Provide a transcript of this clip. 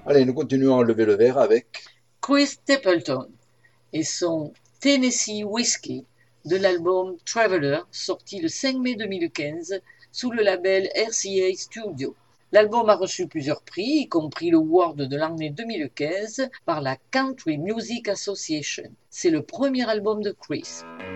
Allez, nous continuons à lever le verre avec. Chris Stapleton et son Tennessee Whiskey de l'album Traveler, sorti le 5 mai 2015 sous le label RCA Studio. L'album a reçu plusieurs prix, y compris le Award de l'année 2015 par la Country Music Association. C'est le premier album de Chris.